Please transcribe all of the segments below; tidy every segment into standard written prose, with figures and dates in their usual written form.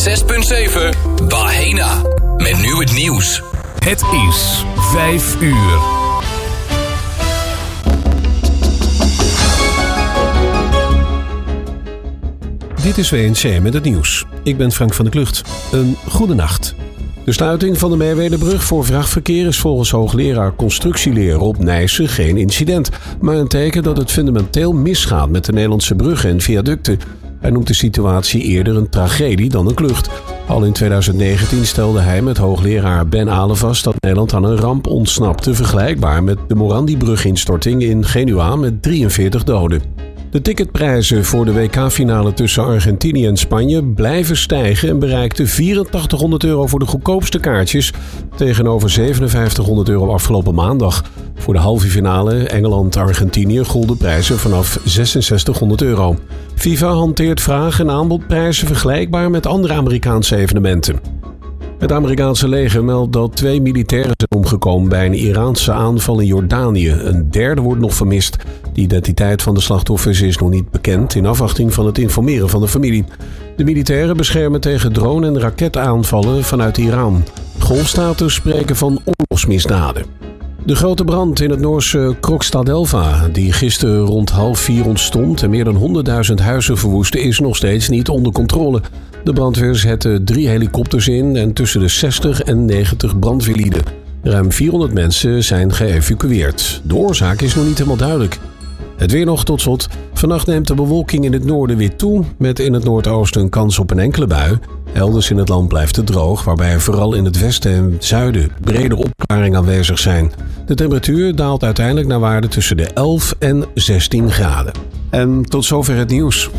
106.7 Bahena. Met nu het nieuws. Het is 5 uur. Dit is WNC met het nieuws. Ik ben Frank van der Klucht. Een goede nacht. De sluiting van de Merwedebrug voor vrachtverkeer is volgens hoogleraar constructieleer Rob Nijssen geen incident, maar een teken dat het fundamenteel misgaat met de Nederlandse bruggen en viaducten. Hij noemt de situatie eerder een tragedie dan een klucht. Al in 2019 stelde hij met hoogleraar Ben Alen vast dat Nederland aan een ramp ontsnapte, vergelijkbaar met de Morandi-bruginstorting in Genua met 43 doden. De ticketprijzen voor de WK-finale tussen Argentinië en Spanje blijven stijgen en bereikten €8400 voor de goedkoopste kaartjes, tegenover €5700 afgelopen maandag. Voor de halve finale Engeland-Argentinië golden prijzen vanaf €6600. FIFA hanteert vraag- en aanbodprijzen vergelijkbaar met andere Amerikaanse evenementen. Het Amerikaanse leger meldt dat 2 militairen zijn omgekomen bij een Iraanse aanval in Jordanië. Een derde wordt nog vermist. De identiteit van de slachtoffers is nog niet bekend in afwachting van het informeren van de familie. De militairen beschermen tegen drone- en raketaanvallen vanuit Iran. Golfstaten spreken van oorlogsmisdaden. De grote brand in het Noorse Krokstadelva, die gisteren rond 3:30 ontstond en meer dan 100.000 huizen verwoestte, is nog steeds niet onder controle. De brandweer zette 3 helikopters in en tussen de 60 en 90 brandweerlieden. Ruim 400 mensen zijn geëvacueerd. De oorzaak is nog niet helemaal duidelijk. Het weer nog tot slot. Vannacht neemt de bewolking in het noorden weer toe, met in het noordoosten een kans op een enkele bui. Elders in het land blijft het droog, waarbij er vooral in het westen en zuiden brede opklaringen aanwezig zijn. De temperatuur daalt uiteindelijk naar waarde tussen de 11 en 16 graden. En tot zover het nieuws.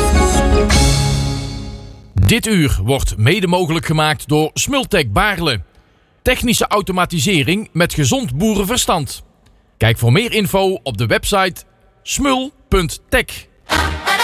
Dit uur wordt mede mogelijk gemaakt door Smultec Baarle. Technische automatisering met gezond boerenverstand. Kijk voor meer info op de website smul.tech.